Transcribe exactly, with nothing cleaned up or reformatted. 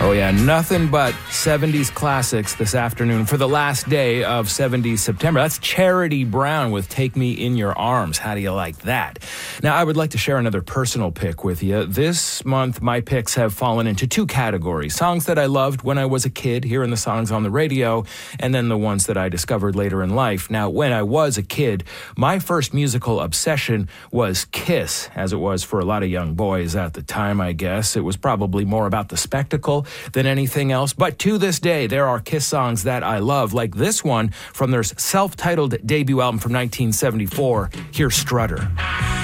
Oh yeah, nothing but seventies classics this afternoon for the last day of seventies September. That's Charity Brown with Take Me in Your Arms. How do you like that? Now, I would like to share another personal pick with you. This month, my picks have fallen into two categories. Songs that I loved when I was a kid, hearing the songs on the radio, and then the ones that I discovered later in life. Now, when I was a kid, my first musical obsession was Kiss, as it was for a lot of young boys at the time, I guess. It was probably more about the spectacle than anything else. But to this day, there are Kiss songs that I love, like this one from their self-titled debut album from nineteen seventy-four, Here's Strutter.